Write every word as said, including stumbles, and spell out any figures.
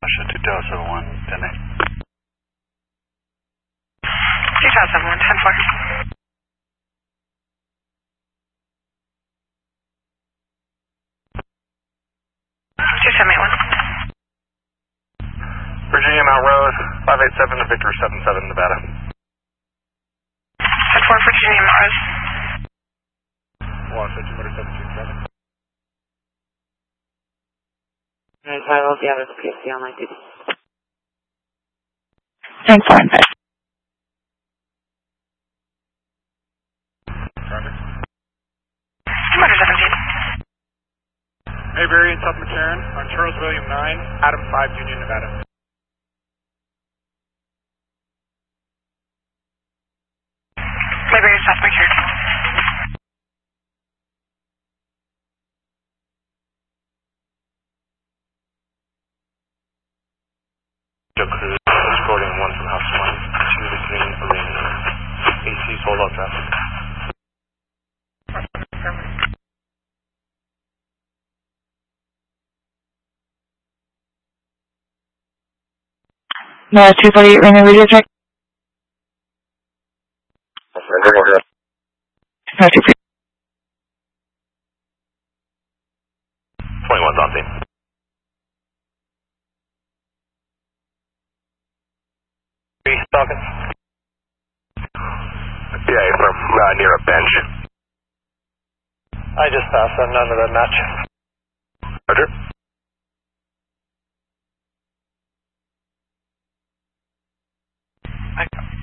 two Tower seven one, ten eight. two Tower seven one, ten four. two seven eight one. Virginia Mount Rose, five eight seven to Victor seven seven, Nevada. ten four, Virginia Mount Rose. Washington, motor seven two seven. nine five, I'll be out of the P S C on line duty. nine four and five. Roger. Motor seventeen. Mayberry and South McCarran on Charles William nine, Adam five, Union, Nevada. Mayberry, South McCarran. Joe Cruz, escorting one from House one to the Green Arena. A C sold out traffic. No, two forty-eight, Rainier Radio Check. No, two forty-eight. twenty-one, Dante. Talking? Yeah, from uh, near a bench. I just passed. I'm none of that match. Roger. Okay.